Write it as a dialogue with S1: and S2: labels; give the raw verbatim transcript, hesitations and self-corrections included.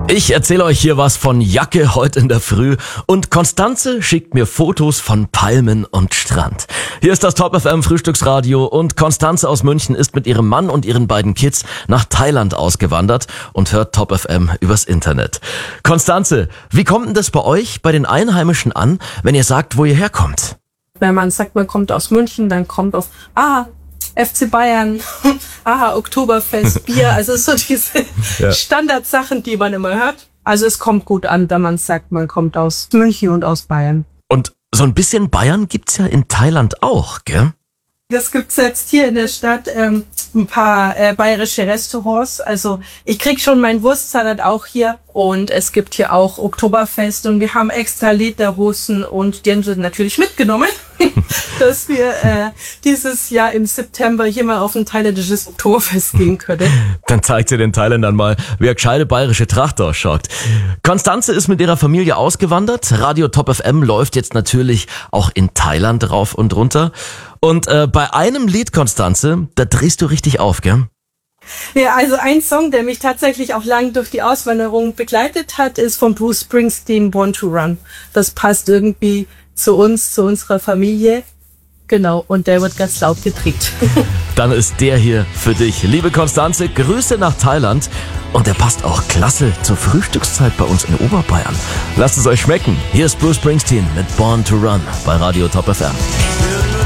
S1: Ich erzähle euch hier was von Jacke heute in der Früh und Konstanze schickt mir Fotos von Palmen und Strand. Hier ist das Top F M Frühstücksradio und Konstanze aus München ist mit ihrem Mann und ihren beiden Kids nach Thailand ausgewandert und hört Top F M übers Internet. Konstanze, wie kommt denn das bei euch, bei den Einheimischen an, wenn ihr sagt, wo ihr herkommt?
S2: Wenn man sagt, man kommt aus München, dann kommt auf, ah, F C Bayern, aha, Oktoberfest, Bier, also so diese ja. Standardsachen, die man immer hört. Also es kommt gut an, wenn man sagt, man kommt aus München und aus Bayern.
S1: Und so ein bisschen Bayern gibt's ja in Thailand auch, gell?
S2: Das gibt's jetzt hier in der Stadt ähm, ein paar äh, bayerische Restaurants. Also ich krieg schon meinen Wurstsalat auch hier und es gibt hier auch Oktoberfest und wir haben extra Lederhosen und die haben sie natürlich mitgenommen, dass wir äh, dieses Jahr im September hier mal auf ein thailändisches Oktoberfest gehen können.
S1: Dann zeigt sie den Thailändern mal, wie eine gescheite bayerische Tracht ausschaut. Konstanze ist mit ihrer Familie ausgewandert. Radio Top F M läuft jetzt natürlich auch in Thailand rauf und runter. Und äh, bei einem Lied, Konstanze, da drehst du richtig auf, gell?
S2: Ja, also ein Song, der mich tatsächlich auch lang durch die Auswanderung begleitet hat, ist von Bruce Springsteen, Born to Run. Das passt irgendwie zu uns, zu unserer Familie. Genau, und der wird ganz laut gedreht.
S1: Dann ist der hier für dich. Liebe Konstanze, Grüße nach Thailand. Und der passt auch klasse zur Frühstückszeit bei uns in Oberbayern. Lasst es euch schmecken. Hier ist Bruce Springsteen mit Born to Run bei Radio Top F M.